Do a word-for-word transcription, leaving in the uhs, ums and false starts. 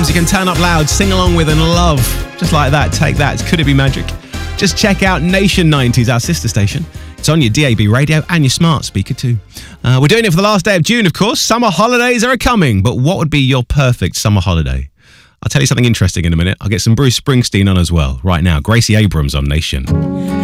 jams you can turn up loud, sing along with and love. Just like that, take that. Could it be magic? Just check out Nation nineties, our sister station. It's on your D A B radio and your smart speaker too. Uh, we're doing it for the last day of June, of course. Summer holidays are coming, but what would be your perfect summer holiday? I'll tell you something interesting in a minute. I'll get some Bruce Springsteen on as well. Right now, Gracie Abrams on Nation.